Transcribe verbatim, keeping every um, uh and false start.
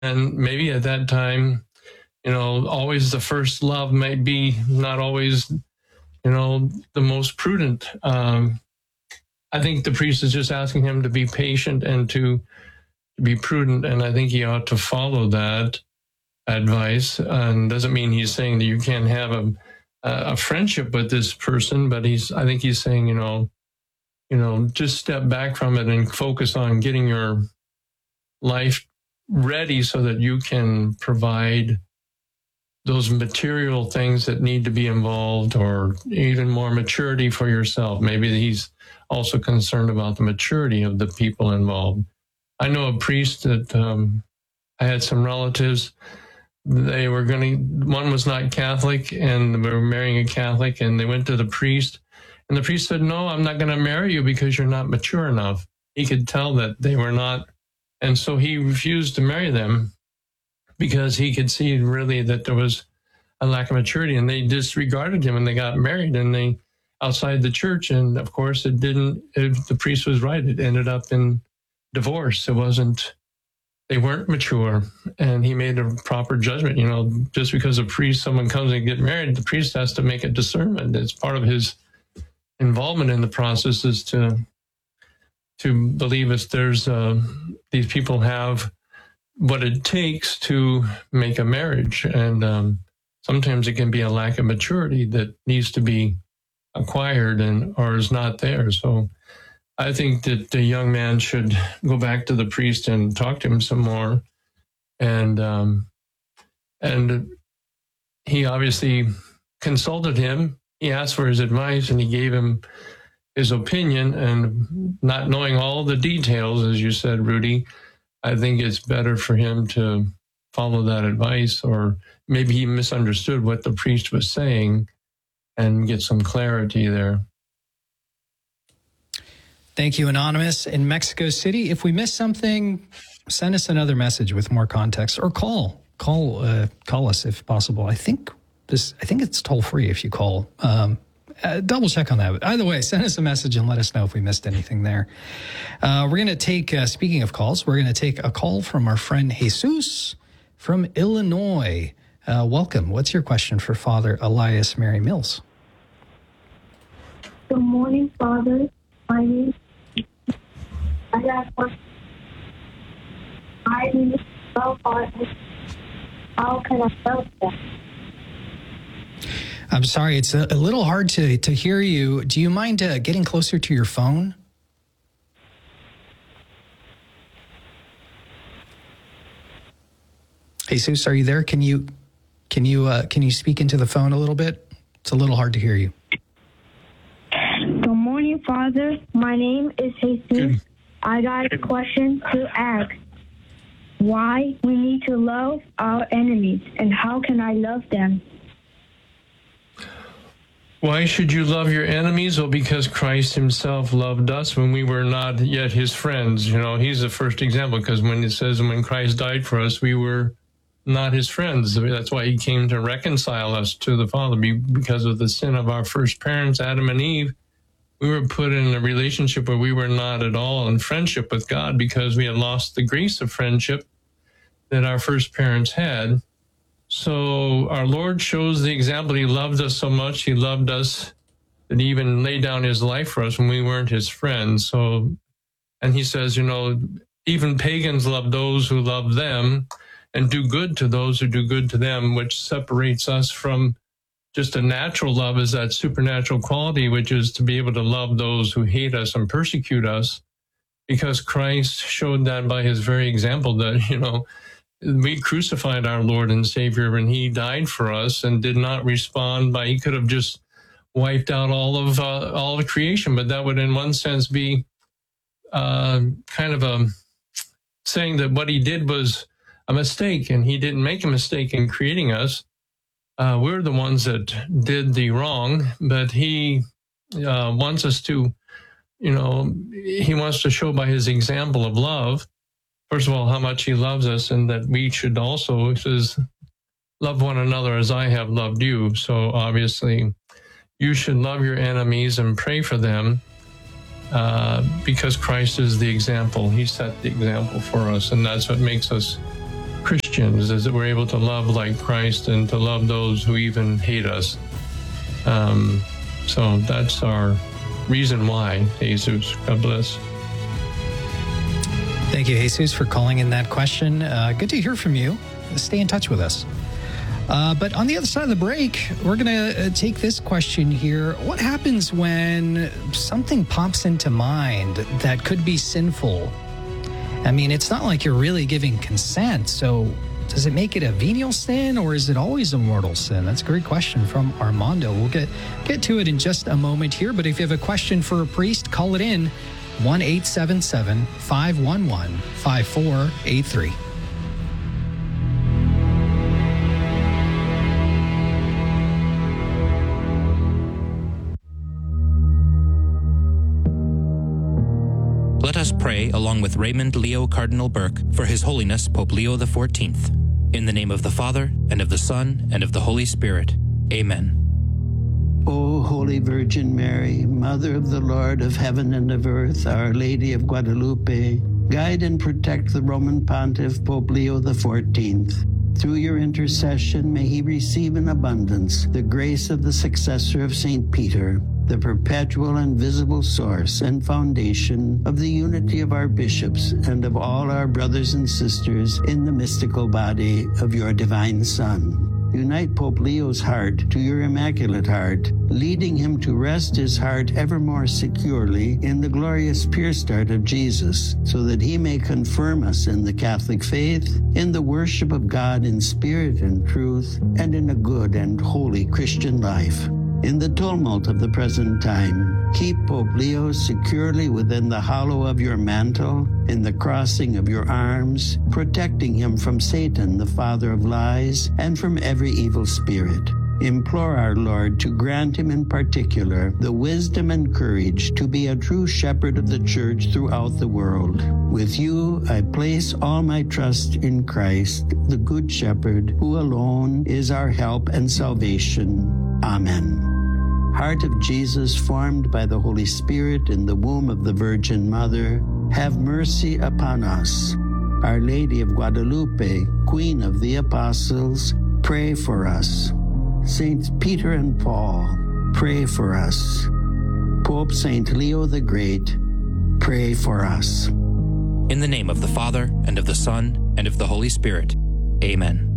and maybe at that time, you know, always the first love might be not always, you know, the most prudent. Um, I think the priest is just asking him to be patient and to, to be prudent, and I think he ought to follow that advice. And doesn't mean he's saying that you can't have a a friendship with this person, but he's I think he's saying, you know, you know, just step back from it and focus on getting your life ready so that you can provide those material things that need to be involved, or even more maturity for yourself. Maybe he's also concerned about the maturity of the people involved. I know a priest that um, I had some relatives. They were going to, one was not Catholic, and they were marrying a Catholic, and they went to the priest, and the priest said, no, I'm not going to marry you because you're not mature enough. He could tell that they were not, and so he refused to marry them because he could see really that there was a lack of maturity, and they disregarded him, and they got married, and they outside the church, and of course it didn't, it, the priest was right, it ended up in divorce. It wasn't, they weren't mature, and he made a proper judgment. You know, just because a priest, someone comes and get married, the priest has to make a discernment. It's part of his involvement in the process is to to believe if there's uh, these people have what it takes to make a marriage, and um, sometimes it can be a lack of maturity that needs to be acquired and or is not there. So I think that the young man should go back to the priest and talk to him some more. And um, and he obviously consulted him. He asked for his advice, and he gave him his opinion. And not knowing all the details, as you said, Rudy, I think it's better for him to follow that advice, or maybe he misunderstood what the priest was saying, and get some clarity there. Thank you, Anonymous in Mexico City. If we missed something, send us another message with more context, or call call uh, call us if possible. I think this. I think it's toll free if you call. Um, uh, double check on that. But either way, send us a message and let us know if we missed anything there. Uh, we're going to take. Uh, speaking of calls, we're going to take a call from our friend Jesus from Illinois. Uh, welcome. What's your question for Father Elias Mary Mills? Good morning, Father. My name is I got one. I need to know how can I help them? I'm sorry, it's a, a little hard to, to hear you. Do you mind uh, getting closer to your phone? Jesus, are you there? Can you can you uh, can you speak into the phone a little bit? It's a little hard to hear you. Good morning, Father. My name is Jesus. I got a question to ask. Why we need to love our enemies, and how can I love them? Why should you love your enemies? Well, because Christ himself loved us when we were not yet his friends. You know, he's the first example, because when it says when Christ died for us, we were not his friends. That's why he came to reconcile us to the Father. Because of the sin of our first parents, Adam and Eve, we were put in a relationship where we were not at all in friendship with God, because we had lost the grace of friendship that our first parents had. So our Lord shows the example. He loved us so much. He loved us that he even laid down his life for us when we weren't his friends. So, and he says, you know, even pagans love those who love them, and do good to those who do good to them, which separates us from just a natural love, is that supernatural quality, which is to be able to love those who hate us and persecute us, because Christ showed that by his very example, that, you know, we crucified our Lord and Savior, and he died for us and did not respond by, he could have just wiped out all of uh, all of creation, but that would in one sense be uh, kind of a saying that what he did was a mistake, and he didn't make a mistake in creating us. Uh, we're the ones that did the wrong, but he uh, wants us to, you know, he wants to show by his example of love, first of all, how much he loves us, and that we should also, he says, love one another as I have loved you. So obviously, you should love your enemies and pray for them, uh, because Christ is the example. He set the example for us, and that's what makes us Christians. Christians, is that we're able to love like Christ and to love those who even hate us. Um, so that's our reason why, Jesus. God bless. Thank you, Jesus, for calling in that question. Uh, good to hear from you. Stay in touch with us. Uh, but on the other side of the break, we're going to uh, take this question here. What happens when something pops into mind that could be sinful? I mean, it's not like you're really giving consent. So does it make it a venial sin, or is it always a mortal sin? That's a great question from Armando. We'll get, get to it in just a moment here. But if you have a question for a priest, call it in. one eight seven seven, five one one, five four eight three. Let us pray along with Raymond Leo Cardinal Burke for His Holiness Pope Leo the fourteenth. In the name of the Father, and of the Son, and of the Holy Spirit. Amen. O Holy Virgin Mary, Mother of the Lord of heaven and of earth, Our Lady of Guadalupe, guide and protect the Roman Pontiff Pope Leo the fourteenth. Through your intercession, may he receive in abundance the grace of the successor of Saint Peter, the perpetual and visible source and foundation of the unity of our bishops and of all our brothers and sisters in the mystical body of your divine Son. Unite Pope Leo's heart to your Immaculate Heart, leading him to rest his heart ever more securely in the glorious pure start of Jesus, so that he may confirm us in the Catholic faith, in the worship of God in spirit and truth, and in a good and holy Christian life. In the tumult of the present time, keep Pope Leo securely within the hollow of your mantle, in the crossing of your arms, protecting him from Satan, the father of lies, and from every evil spirit. Implore our Lord to grant him in particular the wisdom and courage to be a true shepherd of the Church throughout the world. With you, I place all my trust in Christ, the Good Shepherd, who alone is our help and salvation. Amen. Heart of Jesus, formed by the Holy Spirit in the womb of the Virgin Mother, have mercy upon us. Our Lady of Guadalupe, Queen of the Apostles, pray for us. Saints Peter and Paul, pray for us. Pope Saint Leo the Great, pray for us. In the name of the Father, and of the Son, and of the Holy Spirit. Amen.